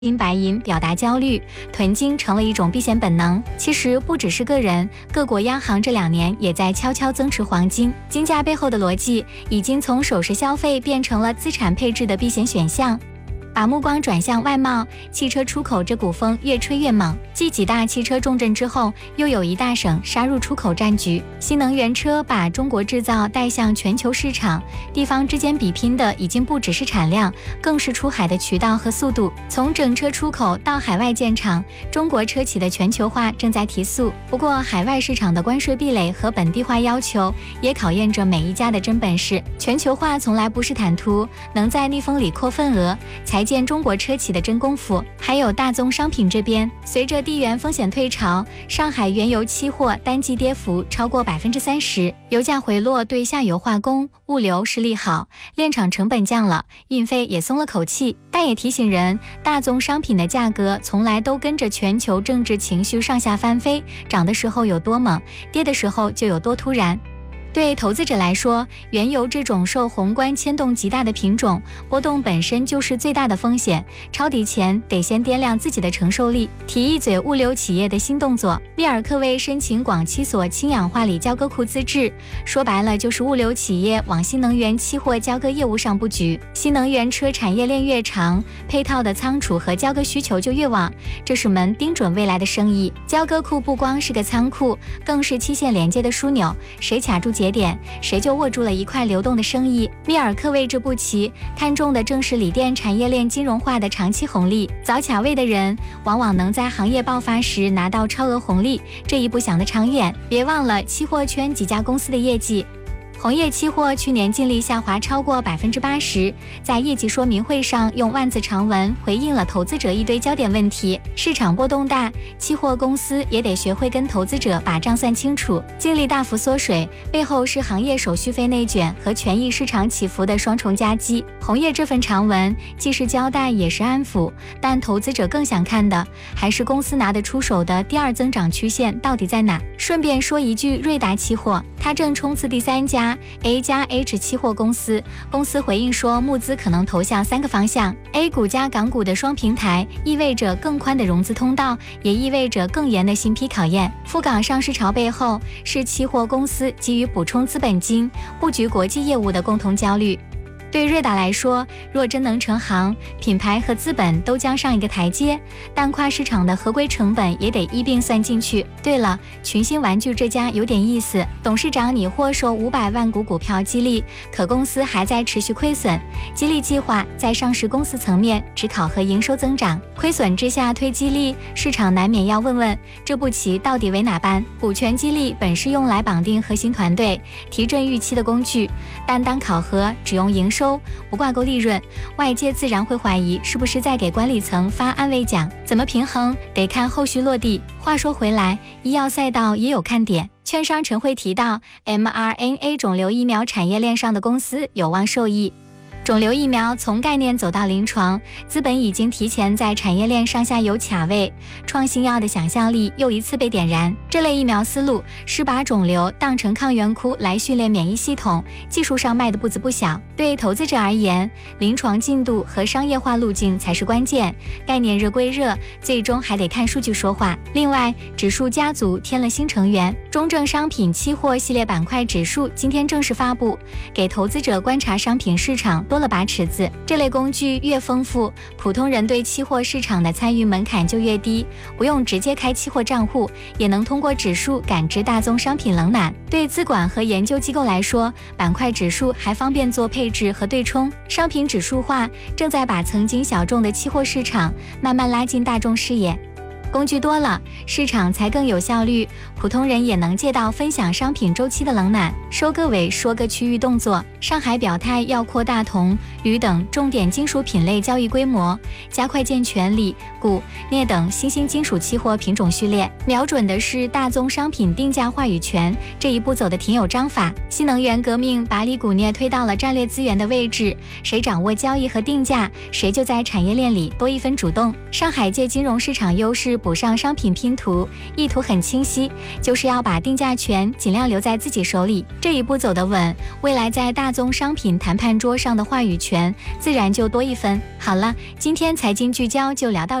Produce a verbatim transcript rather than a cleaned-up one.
金白银表达焦虑，囤金成了一种避险本能。其实不只是个人，各国央行这两年也在悄悄增持黄金。金价背后的逻辑已经从首饰消费变成了资产配置的避险选项。把目光转向外贸，汽车出口这股风越吹越猛。继几大汽车重镇之后，又有一大省杀入出口战局。新能源车把中国制造带向全球市场，地方之间比拼的已经不只是产量，更是出海的渠道和速度。从整车出口到海外建厂，中国车企的全球化正在提速。不过，海外市场的关税壁垒和本地化要求，也考验着每一家的真本事。全球化从来不是坦途，能在逆风里扩份额，才见中国车企的真功夫。还有大宗商品这边，随着地缘风险退潮，上海原油期货单季跌幅超过百分之三十，油价回落对下游化工、物流是利好，炼厂成本降了，运费也松了口气。但也提醒人，大宗商品的价格从来都跟着全球政治情绪上下翻飞，涨的时候有多猛，跌的时候就有多突然。对投资者来说，原油这种受宏观牵动极大的品种，波动本身就是最大的风险。抄底前得先掂量自己的承受力。提一嘴物流企业的新动作，密尔科威申请广七所氢氧化锂交割库资质，说白了就是物流企业往新能源期货交割业务上布局。新能源车产业链越长，配套的仓储和交割需求就越旺，这是门盯准未来的生意。交割库不光是个仓库，更是期限连接的枢纽，谁卡住节点，谁就握住了一块流动的生意。密尔科威这步棋看中的正是锂电产业链金融化的长期红利，早卡位的人往往能在行业爆发时拿到超额红利。这一步想得长远，别忘了期货圈几家公司的业绩。红叶期货去年净利下滑超过百分之八十，在业绩说明会上用万字长文回应了投资者一堆焦点问题。市场波动大，期货公司也得学会跟投资者把账算清楚。净利大幅缩水，背后是行业手续费内卷和权益市场起伏的双重夹击。红叶这份长文既是交代也是安抚，但投资者更想看的还是公司拿得出手的第二增长曲线到底在哪。顺便说一句，瑞达期货它正冲刺第三家A 加 H 期货公司，公司回应说募资可能投向三个方向 ，A 股加港股的双平台，意味着更宽的融资通道，也意味着更严的新批考验。赴港上市潮背后是期货公司急于补充资本金、布局国际业务的共同焦虑。对瑞达来说，若真能成行，品牌和资本都将上一个台阶，但跨市场的合规成本也得一并算进去。对了，群星玩具这家有点意思，董事长拟获售五百万股股票激励，可公司还在持续亏损。激励计划在上市公司层面只考核营收增长，亏损之下推激励，市场难免要问问这步棋到底为哪般？股权激励本是用来绑定核心团队、提振预期的工具，但当考核只用营收不挂钩利润，外界自然会怀疑是不是在给管理层发安慰奖。怎么平衡，得看后续落地。话说回来，医药赛道也有看点。券商晨会提到 M R N A 肿瘤疫苗产业链上的公司有望受益。肿瘤疫苗从概念走到临床，资本已经提前在产业链上下游卡位，创新药的想象力又一次被点燃。这类疫苗思路是把肿瘤当成抗原库来训练免疫系统，技术上迈的步子不小。对投资者而言，临床进度和商业化路径才是关键，概念热归热，最终还得看数据说话。另外，指数家族添了新成员，中证商品期货系列板块指数今天正式发布，给投资者观察商品市场多了把尺子。这类工具越丰富，普通人对期货市场的参与门槛就越低，不用直接开期货账户，也能通过指数感知大宗商品冷暖。对资管和研究机构来说，板块指数还方便做配置和对冲。商品指数化正在把曾经小众的期货市场慢慢拉进大众视野。工具多了，市场才更有效率，普通人也能借到分享商品周期的冷暖。收割尾说个区域动作，上海表态要扩大铜、铝等重点金属品类交易规模，加快健全锂、钴、镍等新兴金属期货品种序列，瞄准的是大宗商品定价话语权。这一步走的挺有章法。新能源革命把锂钴镍推到了战略资源的位置，谁掌握交易和定价，谁就在产业链里多一分主动。上海借金融市场优势补上商品拼图，意图很清晰，就是要把定价权尽量留在自己手里。这一步走得稳，未来在大宗商品谈判桌上的话语权自然就多一分。好了，今天财经聚焦就聊到